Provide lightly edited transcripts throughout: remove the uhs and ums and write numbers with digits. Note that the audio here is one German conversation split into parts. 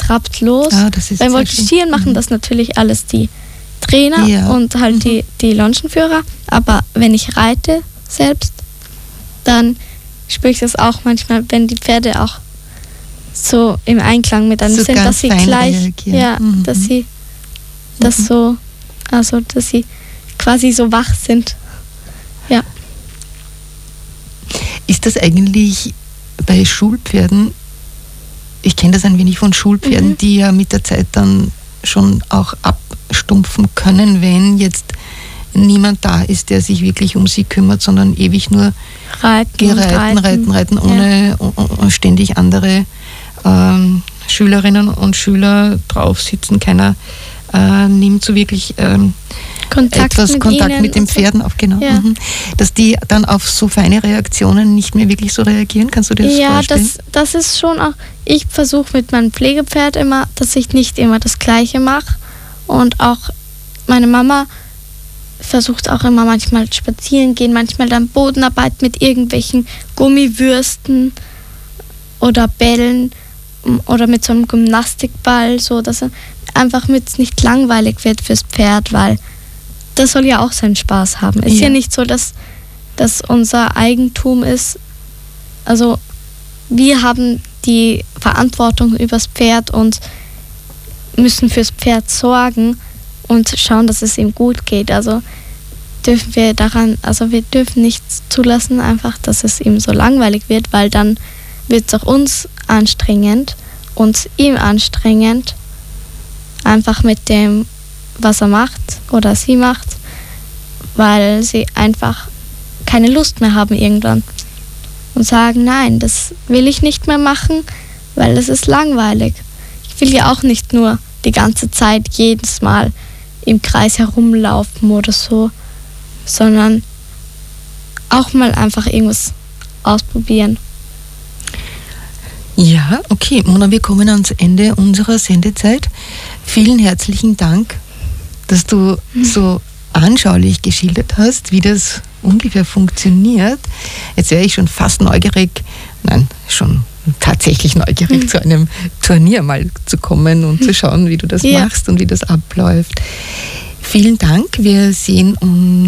trabt los. Das ist Beim Voltigieren machen das natürlich alles die Trainer und halt die Longenführer. Aber wenn ich reite selbst, dann spüre ich das auch manchmal, wenn die Pferde auch so im Einklang mit einem so sind, dass sie gleich, dass sie das so, also dass sie quasi so wach sind. Ja. Ist das eigentlich bei Schulpferden, ich kenne das ein wenig von Schulpferden, die ja mit der Zeit dann schon auch abstumpfen können, wenn jetzt niemand da ist, der sich wirklich um sie kümmert, sondern ewig nur reiten, ohne ständig andere Schülerinnen und Schüler drauf sitzen. Keiner nimmt so wirklich Kontakt mit den Pferden auf, genau. Ja. Dass die dann auf so feine Reaktionen nicht mehr wirklich so reagieren. Kannst du dir das vorstellen? Ja, das ist schon auch, ich versuche mit meinem Pflegepferd immer, dass ich nicht immer das Gleiche mache. Und auch meine Mama versucht auch immer manchmal spazieren gehen, manchmal dann Bodenarbeit mit irgendwelchen Gummiwürsten oder Bällen oder mit so einem Gymnastikball, so dass er einfach mit nicht langweilig wird fürs Pferd, weil das soll ja auch seinen Spaß haben. Ist ja nicht so, dass das unser Eigentum ist. Also wir haben die Verantwortung übers Pferd und müssen fürs Pferd sorgen und schauen, dass es ihm gut geht. Also wir dürfen nichts zulassen, einfach, dass es ihm so langweilig wird, weil dann wird es auch uns anstrengend und ihm anstrengend, einfach mit dem, was er macht oder sie macht, weil sie einfach keine Lust mehr haben irgendwann und sagen, nein, das will ich nicht mehr machen, weil es ist langweilig. Ich will ja auch nicht nur die ganze Zeit jedes Mal im Kreis herumlaufen oder so, sondern auch mal einfach irgendwas ausprobieren. Ja, okay. Mona, wir kommen ans Ende unserer Sendezeit. Vielen herzlichen Dank, dass du so anschaulich geschildert hast, wie das ungefähr funktioniert. Jetzt wäre ich schon fast schon tatsächlich neugierig, zu einem Turnier mal zu kommen und zu schauen, wie du das machst und wie das abläuft. Vielen Dank. Wir sehen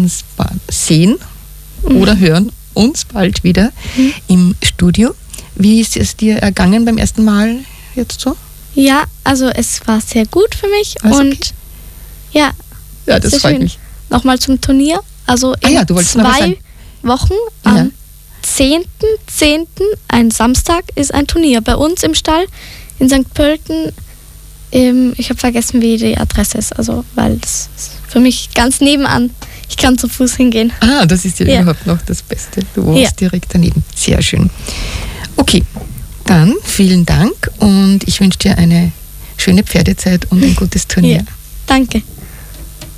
oder hören uns bald wieder im Studio. Wie ist es dir ergangen beim ersten Mal jetzt so? Ja, also es war sehr gut für mich und ja, das freut mich. Nochmal zum Turnier. Also in 2 Wochen, am 10.10., ein Samstag, ist ein Turnier bei uns im Stall in St. Pölten. Ich habe vergessen, wie die Adresse ist, also weil das ist für mich ganz nebenan. Ich kann zu Fuß hingehen. Das ist ja überhaupt noch das Beste. Du wohnst direkt daneben. Sehr schön. Okay, dann vielen Dank und ich wünsche dir eine schöne Pferdezeit und ein gutes Turnier. Ja, danke.